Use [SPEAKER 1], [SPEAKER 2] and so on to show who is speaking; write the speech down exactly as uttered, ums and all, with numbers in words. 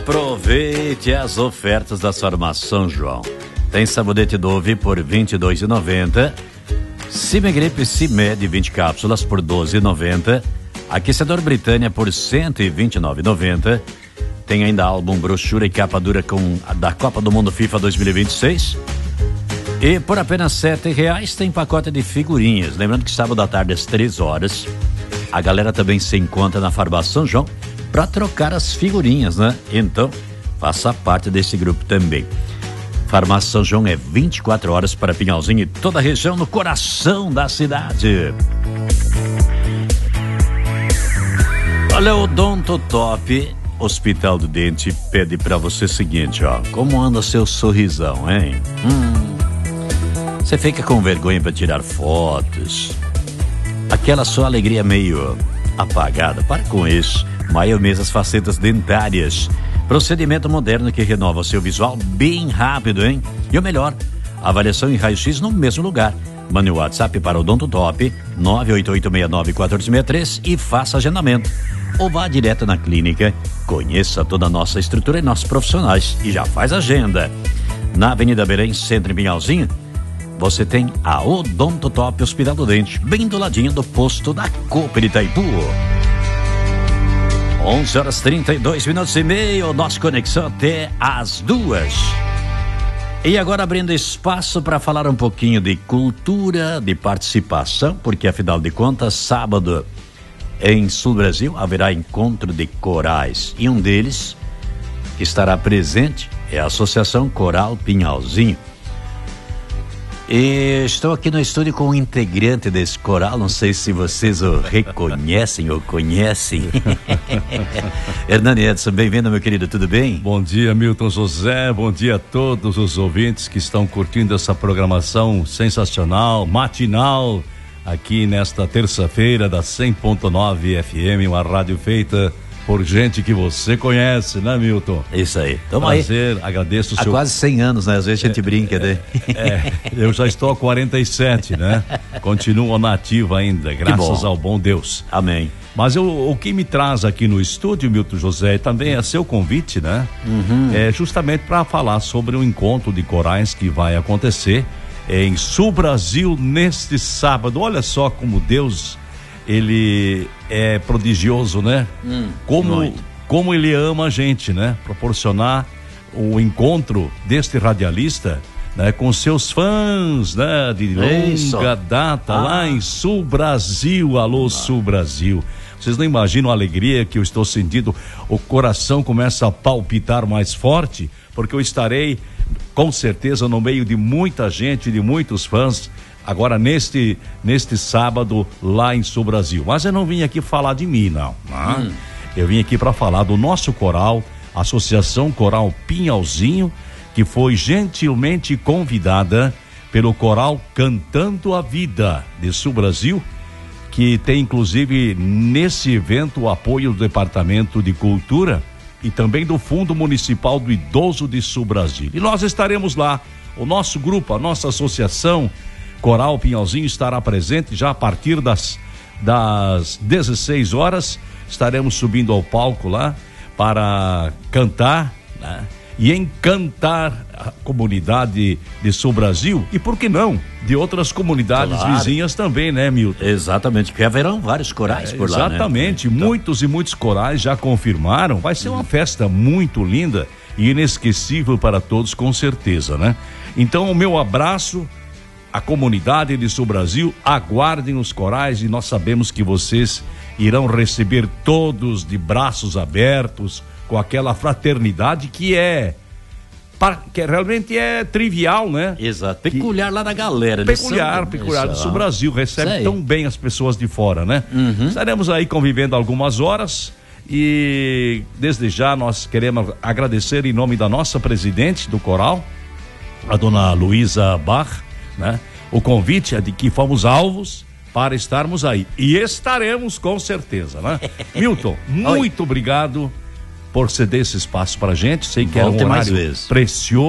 [SPEAKER 1] Aproveite as ofertas da farmácia São João. Tem sabonete Dove por vinte e dois reais e noventa centavos. Cimegripe Cimed vinte cápsulas por doze reais e noventa centavos. Aquecedor Britânia por cento e vinte e nove reais e noventa centavos. Tem ainda álbum, brochura e capa dura com a da Copa do Mundo FIFA dois mil e vinte e seis. E por apenas sete reais tem pacote de figurinhas. Lembrando que sábado à tarde às três horas a galera também se encontra na farmácia São João para trocar as figurinhas, né? Então faça parte desse grupo também. Farmácia São João é vinte e quatro horas para Pinhalzinho e toda a região, no coração da cidade. Olha, o Odonto Top Hospital do Dente pede pra você o seguinte, ó. Como anda seu sorrisão, hein? Hum, você fica com vergonha pra tirar fotos. Aquela sua alegria meio apagada. Para com isso. Maiomesas Facetas Dentárias. Procedimento moderno que renova seu visual bem rápido, hein? E o melhor, avaliação em raio-x no mesmo lugar. Mande o WhatsApp para o Odonto Top nove oito oito seis nove quatro seis três e faça agendamento. Ou vá direto na clínica, conheça toda a nossa estrutura e nossos profissionais e já faz agenda. Na Avenida Belém, centro em Pinhalzinho, você tem a Odonto Top Hospital do Dente, bem do ladinho do posto da Copa de Itaipu. onze horas e trinta e dois minutos e meio, nossa conexão até às duas. E agora abrindo espaço para falar um pouquinho de cultura, de participação, porque afinal de contas, sábado em Sul Brasil haverá encontro de corais e um deles que estará presente é a Associação Coral Pinhalzinho. E estou aqui no estúdio com um integrante desse coral, não sei se vocês o reconhecem ou conhecem. Hernani Edson, bem-vindo, meu querido, tudo bem?
[SPEAKER 2] Bom dia, Milton José, bom dia a todos os ouvintes que estão curtindo essa programação sensacional, matinal, aqui nesta terça-feira da cem ponto nove F M, uma rádio feita por gente que você conhece, né, Milton?
[SPEAKER 1] Isso aí.
[SPEAKER 2] Tamo Prazer, aí. Agradeço o
[SPEAKER 1] Há
[SPEAKER 2] seu...
[SPEAKER 1] quase cem anos, né? Às vezes a gente é, brinca, né?
[SPEAKER 2] É, eu já estou há quarenta e sete, né? Continuo nativo ainda, graças ao bom Deus.
[SPEAKER 1] Amém.
[SPEAKER 2] Mas eu, o que me traz aqui no estúdio, Milton José, também é seu convite, né?
[SPEAKER 1] Uhum.
[SPEAKER 2] É justamente para falar sobre o encontro de corais que vai acontecer em Sul Brasil neste sábado. Olha só como Deus, ele é prodigioso, né?
[SPEAKER 1] Hum,
[SPEAKER 2] como, como ele ama a gente, né? Proporcionar o encontro deste radialista, né? Com seus fãs, né? De longa Isso. data, ah. lá em Sul Brasil. Alô, ah. Sul Brasil. Vocês não imaginam a alegria que eu estou sentindo? O coração começa a palpitar mais forte, porque eu estarei com certeza no meio de muita gente, de muitos fãs, agora neste, neste sábado lá em Sul Brasil. Mas eu não vim aqui falar de mim, não. não. Hum. Eu vim aqui para falar do nosso coral, Associação Coral Pinhalzinho, que foi gentilmente convidada pelo coral Cantando a Vida de Sul Brasil, que tem inclusive nesse evento o apoio do Departamento de Cultura e também do Fundo Municipal do Idoso de Sul Brasil. E nós estaremos lá, o nosso grupo, a nossa associação Coral Pinhalzinho estará presente já a partir das, das dezesseis horas, estaremos subindo ao palco lá para cantar, né? E encantar a comunidade de Sul Brasil e, por que não, de outras comunidades claro. vizinhas também, né, Milton?
[SPEAKER 1] Exatamente, porque haverão vários corais é, por lá,
[SPEAKER 2] exatamente, né? muitos e muitos corais já confirmaram, vai ser uma festa muito linda e inesquecível para todos, com certeza, né? Então, o meu abraço à comunidade de Sul Brasil, aguardem os corais e nós sabemos que vocês irão receber todos de braços abertos, com aquela fraternidade que é, que realmente é trivial, né?
[SPEAKER 1] Exato, peculiar que, lá da galera.
[SPEAKER 2] Peculiar, São... peculiar do Sul Brasil, recebe tão bem as pessoas de fora, né? Uhum. Estaremos aí convivendo algumas horas e desde já nós queremos agradecer em nome da nossa presidente do coral, a dona Luísa Bach, né? O convite é de que fomos alvos para estarmos aí e estaremos com certeza, né? Milton, muito obrigado por ceder esse espaço pra gente, sei que Volte era um horário precioso.